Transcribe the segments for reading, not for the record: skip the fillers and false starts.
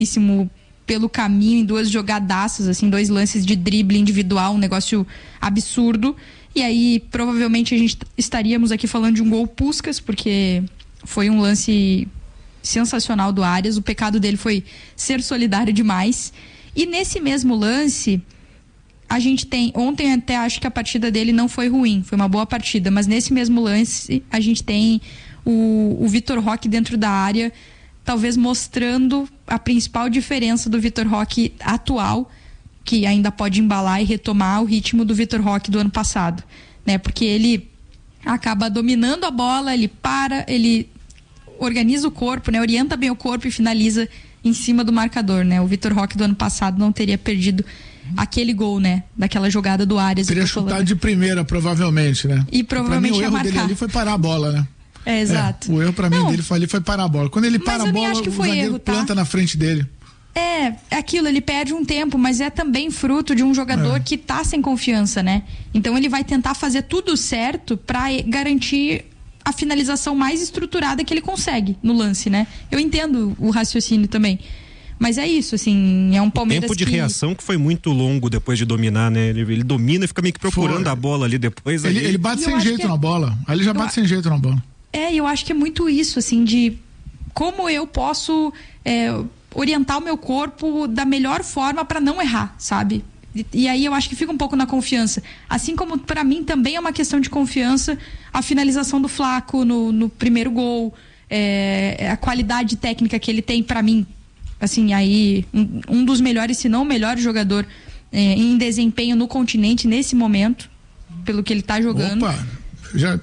pelo caminho em 2 jogadaças, assim, 2 lances de drible individual, um negócio absurdo. E aí, provavelmente, a gente estaríamos aqui falando de um gol Puskás, porque foi um lance sensacional do Arias. O pecado dele foi ser solidário demais. E nesse mesmo lance, a gente tem... Ontem até acho que a partida dele não foi ruim, foi uma boa partida, mas nesse mesmo lance, a gente tem o Vitor Roque dentro da área, talvez mostrando a principal diferença do Vitor Roque atual, que ainda pode embalar e retomar o ritmo do Vitor Roque do ano passado, né? Porque ele acaba dominando a bola, ele organiza o corpo, né? Orienta bem o corpo e finaliza em cima do marcador, né? O Vitor Roque do ano passado não teria perdido aquele gol, né? Daquela jogada do Arias. Teria chutado de primeira, provavelmente, né? E provavelmente o erro dele ali foi parar a bola, né? Exato. O erro pra mim dele foi parar a bola. Quando ele para a bola, o zagueiro planta na frente dele. É aquilo, ele perde um tempo, mas é também fruto de um jogador que tá sem confiança, né? Então ele vai tentar fazer tudo certo pra garantir a finalização mais estruturada que ele consegue no lance, né? Eu entendo o raciocínio também. Mas é isso, assim, é um Palmeiras. O tempo de reação que foi muito longo depois de dominar, né? Ele domina e fica meio que procurando a bola ali depois. Ele bate sem jeito na bola. Aí ele já bate sem jeito na bola. Eu acho que é muito isso, assim, de como eu posso orientar o meu corpo da melhor forma para não errar, sabe? E aí eu acho que fica um pouco na confiança. Assim como para mim também é uma questão de confiança a finalização do Flaco no primeiro gol, a qualidade técnica que ele tem, para mim, assim, aí um dos melhores, se não o melhor jogador em desempenho no continente nesse momento, pelo que ele tá jogando. Opa, já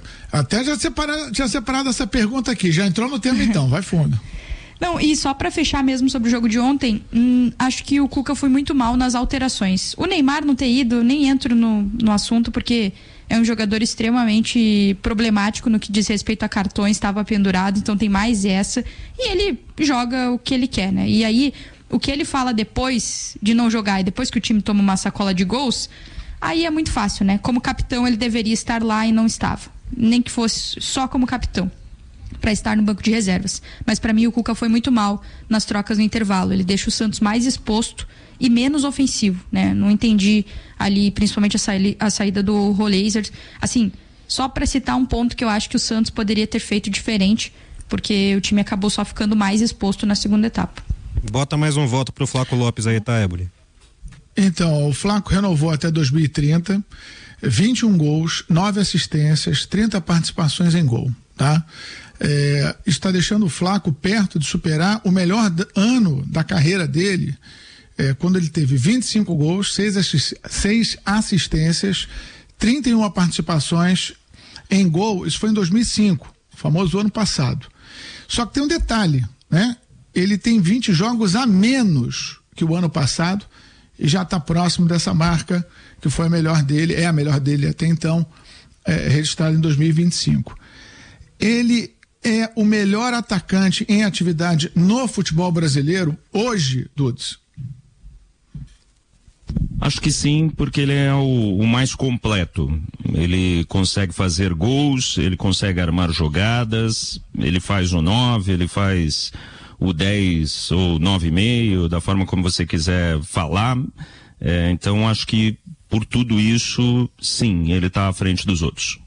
separado essa pergunta aqui, já entrou no tema então, vai fundo. Não, e só pra fechar mesmo sobre o jogo de ontem, acho que o Cuca foi muito mal nas alterações. O Neymar não ter ido, nem entro no assunto, porque é um jogador extremamente problemático no que diz respeito a cartões, estava pendurado, então tem mais essa, e ele joga o que ele quer, né? E aí, o que ele fala depois de não jogar e depois que o time toma uma sacola de gols, aí é muito fácil, né? Como capitão ele deveria estar lá e não estava, nem que fosse só como capitão, para estar no banco de reservas. Mas para mim o Cuca foi muito mal nas trocas no intervalo. Ele deixa o Santos mais exposto e menos ofensivo, né? Não entendi ali, principalmente a saída do Roleiser. Assim, só para citar um ponto que eu acho que o Santos poderia ter feito diferente, porque o time acabou só ficando mais exposto na segunda etapa. Bota mais um voto pro Flaco Lopes aí, tá, Éboli? Então, o Flaco renovou até 2030, 21 gols, 9 assistências, 30 participações em gol, tá? Está deixando o Flaco perto de superar o melhor ano da carreira dele, quando ele teve 25 gols, 6 assistências, 31 participações em gol. Isso foi em 2005, o famoso ano passado. Só que tem um detalhe, né? Ele tem 20 jogos a menos que o ano passado e já está próximo dessa marca que foi a melhor dele, é a melhor dele até então, registrada em 2025. Ele é o melhor atacante em atividade no futebol brasileiro hoje, Dudes? Acho que sim, porque ele é o mais completo. Ele consegue fazer gols, ele consegue armar jogadas, ele faz o 9, ele faz o 10 ou 9,5, da forma como você quiser falar. Então acho que por tudo isso, sim, ele está à frente dos outros.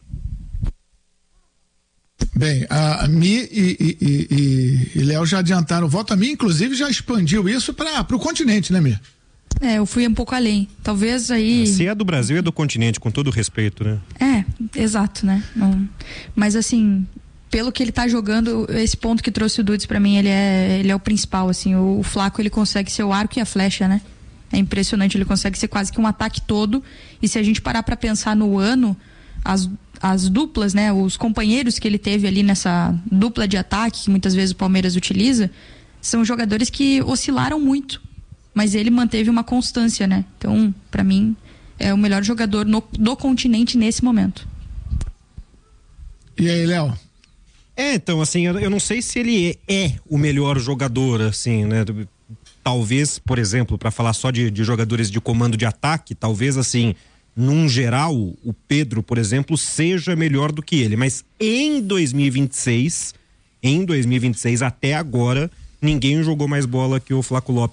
Bem, a Mi e Léo já adiantaram o voto. A Mi, inclusive, já expandiu isso para o continente, né, Mi? Eu fui um pouco além. Talvez aí... Se é do Brasil, é do continente, com todo respeito, né? Exato, né? Mas assim, pelo que ele tá jogando, esse ponto que trouxe o Dudes pra mim, ele é o principal, assim. O Flaco, ele consegue ser o arco e a flecha, né? É impressionante, ele consegue ser quase que um ataque todo. E se a gente parar pra pensar no ano, as duplas, né? Os companheiros que ele teve ali nessa dupla de ataque, que muitas vezes o Palmeiras utiliza, são jogadores que oscilaram muito, mas ele manteve uma constância, né? Então, pra mim, é o melhor jogador do continente nesse momento. E aí, Léo? Então, assim, eu não sei se ele é o melhor jogador, assim, né? Talvez, por exemplo, para falar só de jogadores de comando de ataque, talvez, assim, num geral, o Pedro, por exemplo, seja melhor do que ele. Mas em 2026 até agora, ninguém jogou mais bola que o Flaco Lopes